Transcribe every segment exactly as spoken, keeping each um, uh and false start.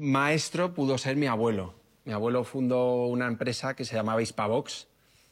maestro pudo ser mi abuelo. Mi abuelo fundó una empresa que se llamaba Hispavox,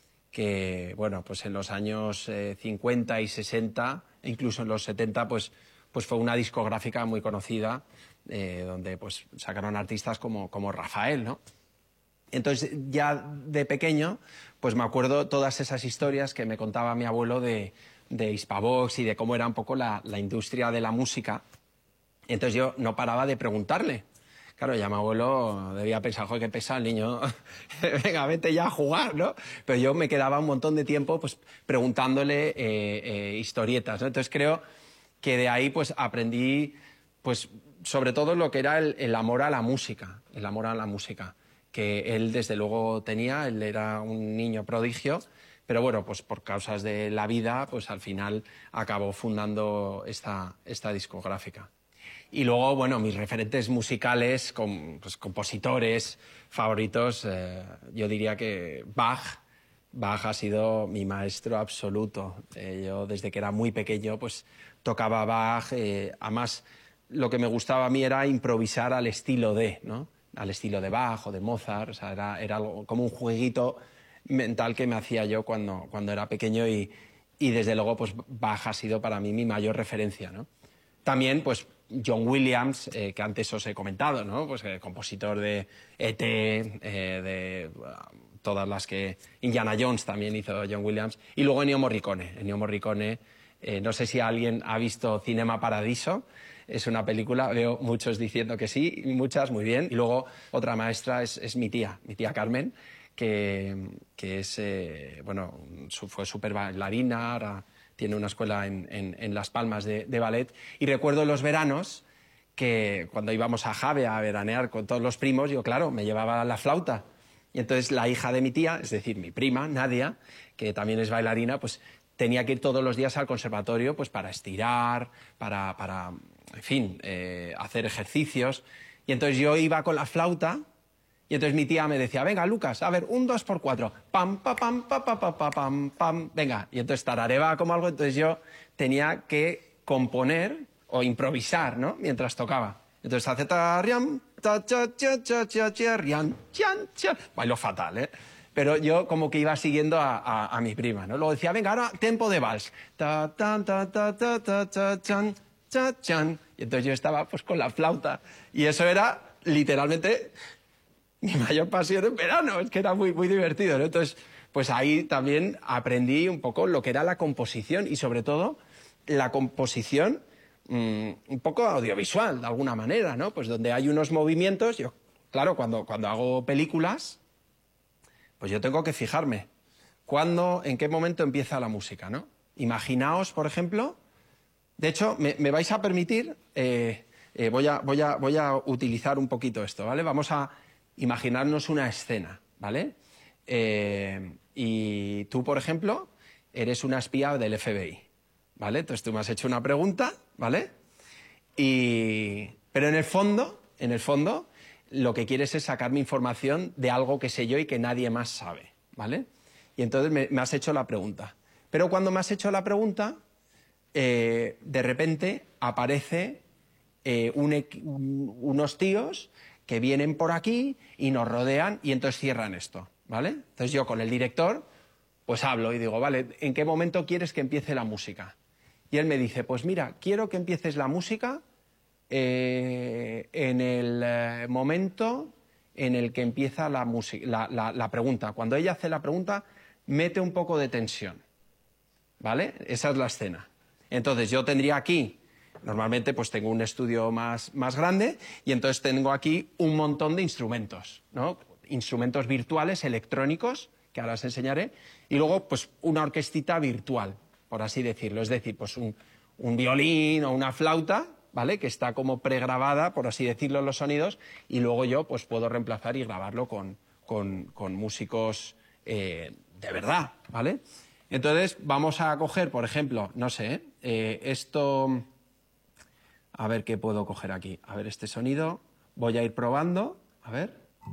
que, bueno, pues en los años eh, cincuenta y sesenta, e incluso en los setenta, pues, pues fue una discográfica muy conocida, eh, donde pues sacaron artistas como, como Rafael, ¿no? Entonces, ya de pequeño, pues me acuerdo todas esas historias que me contaba mi abuelo de, de Hispavox y de cómo era un poco la, la industria de la música. Entonces yo no paraba de preguntarle. Claro, ya mi abuelo debía pensar, joder, qué pesa el niño, venga, vete ya a jugar, ¿no? Pero yo me quedaba un montón de tiempo pues, preguntándole eh, eh, historietas, ¿no? Entonces creo que de ahí pues aprendí, pues, sobre todo lo que era el, el amor a la música, el amor a la música, que él desde luego tenía. Él era un niño prodigio, pero bueno, pues por causas de la vida, pues al final acabó fundando esta, esta discográfica. Y luego, bueno, mis referentes musicales, com, pues, compositores favoritos, eh, yo diría que Bach. Bach ha sido mi maestro absoluto. Eh, yo desde que era muy pequeño pues tocaba Bach. Eh, además, lo que me gustaba a mí era improvisar al estilo de, ¿no? Al estilo de Bach o de Mozart. O sea, era, era algo, como un jueguito mental que me hacía yo cuando, cuando era pequeño y, y desde luego pues Bach ha sido para mí mi mayor referencia, ¿no? También, pues, John Williams, eh, que antes os he comentado, ¿no? Pues eh, compositor de E T, eh, de uh, todas las que... Indiana Jones también hizo John Williams. Y luego Ennio Morricone. Ennio Morricone, eh, no sé si alguien ha visto Cinema Paradiso. Es una película, veo muchos diciendo que sí, muchas, muy bien. Y luego otra maestra es, es mi tía, mi tía Carmen, que, que es, eh, bueno, su, fue súper bailarina, ahora tiene una escuela en, en, en Las Palmas de, de ballet. Y recuerdo los veranos que cuando íbamos a Jave a veranear con todos los primos, yo, claro, me llevaba la flauta. Y entonces la hija de mi tía, es decir, mi prima, Nadia, que también es bailarina, pues tenía que ir todos los días al conservatorio pues para estirar, para, para en fin, eh, hacer ejercicios. Y entonces yo iba con la flauta. Y entonces mi tía me decía, venga, Lucas, a ver, un dos por cuatro. Pam, pa, pam, pa, pa, pa, pa, pam, pam. Venga. Y entonces tarareaba como algo. Entonces yo tenía que componer o improvisar, ¿no? Mientras tocaba. Entonces hace ta, riam, ta, cha, cha, cha, cha, cha, rian, chan, chan. Bailo fatal, ¿eh? Pero yo como que iba siguiendo a, a, a mi prima, ¿no? Luego decía, venga, ahora tempo de vals. Ta, ta, ta, ta, ta, ta, ta, chan, cha, chan. Y entonces yo estaba pues con la flauta. Y eso era literalmente mi mayor pasión en verano, es que era muy, muy divertido, ¿no? Entonces, pues ahí también aprendí un poco lo que era la composición y sobre todo la composición mmm, un poco audiovisual, de alguna manera, ¿no? Pues donde hay unos movimientos, yo, claro, cuando, cuando hago películas, pues yo tengo que fijarme cuándo, en qué momento empieza la música, ¿no? Imaginaos, por ejemplo, de hecho, me, me vais a permitir, eh, eh, voy, a, voy, a, voy a utilizar un poquito esto, ¿vale? Vamos a imaginarnos una escena, ¿vale? Eh, y tú, por ejemplo, eres una espía del F B I, ¿vale? Entonces tú me has hecho una pregunta, ¿vale? Y... Pero en el fondo, en el fondo, lo que quieres es sacarme información de algo que sé yo y que nadie más sabe, ¿vale? Y entonces me, me has hecho la pregunta. Pero cuando me has hecho la pregunta, eh, de repente aparece eh, un, unos tíos que vienen por aquí y nos rodean y entonces cierran esto, ¿vale? Entonces yo con el director pues hablo y digo, vale, ¿en qué momento quieres que empiece la música? Y él me dice, pues mira, quiero que empieces la música eh, en el eh, momento en el que empieza la, la, la, la pregunta. Cuando ella hace la pregunta, mete un poco de tensión, ¿vale? Esa es la escena. Entonces yo tendría aquí... Normalmente pues tengo un estudio más, más grande y entonces tengo aquí un montón de instrumentos, ¿no? Instrumentos virtuales, electrónicos, que ahora os enseñaré, y luego pues una orquestita virtual, por así decirlo. Es decir, pues un, un violín o una flauta, ¿vale? Que está como pregrabada, por así decirlo, los sonidos, y luego yo pues puedo reemplazar y grabarlo con, con, con músicos eh, de verdad, ¿vale? Entonces vamos a coger, por ejemplo, no sé, eh, esto... A ver qué puedo coger aquí. A ver, este sonido. Voy a ir probando. A ver.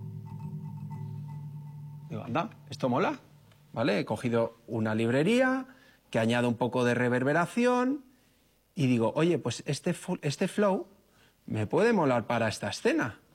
Digo, anda, esto mola. ¿Vale? He cogido una librería que añade un poco de reverberación y digo, oye, pues este, este flow me puede molar para esta escena.